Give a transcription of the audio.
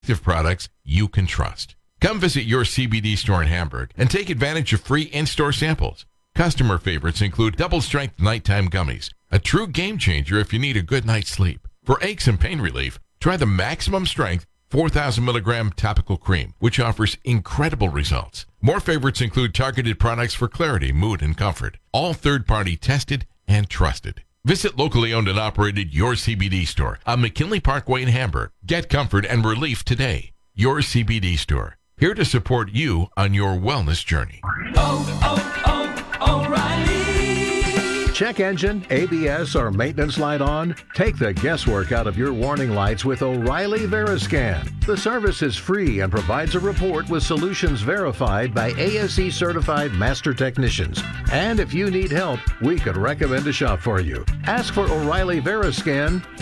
products you can trust. Come visit your CBD store in Hamburg and take advantage of free in-store samples. Customer favorites include double-strength nighttime gummies, a true game changer if you need a good night's sleep. For aches and pain relief, try the maximum strength 4,000 milligram topical cream, which offers incredible results. More favorites include targeted products for clarity, mood, and comfort. All third-party tested and trusted. Visit locally owned and operated Your CBD store on McKinley Parkway in Hamburg. Get comfort and relief today. Your CBD store. Here to support you on your wellness journey. O'Reilly. Check engine, ABS, or maintenance light on? Take the guesswork out of your warning lights with O'Reilly Veriscan. The service is free and provides a report with solutions verified by ASE certified master technicians. And if you need help, we could recommend a shop for you. Ask for O'Reilly Veriscan